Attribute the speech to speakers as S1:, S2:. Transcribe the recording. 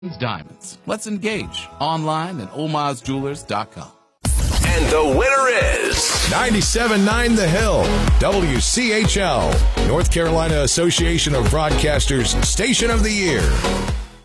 S1: Diamonds. Let's engage online at olmazjewelers.com.
S2: And the winner is
S3: 97.9 The Hill, WCHL, North Carolina Association of Broadcasters Station of the Year.